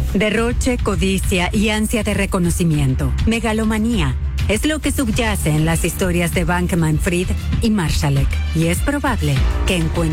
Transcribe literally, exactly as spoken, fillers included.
Derroche, codicia y ansia de reconocimiento. Megalomanía. Es lo que subyace en las historias de Bankman-Fried y Marshallek. Y es probable que encuentre